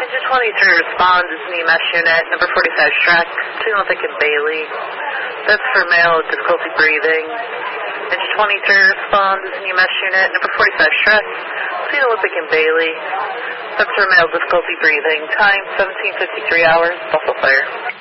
Engine 23 responds as an EMS unit, number 45 Shrek, to Olympic and Bailey. That's for male with difficulty breathing. Engine 23 responds as an EMS unit, number 45 Shrek, to Olympic and Bailey. That's for male difficulty breathing. Time 17:53 hours, Buffalo Fire.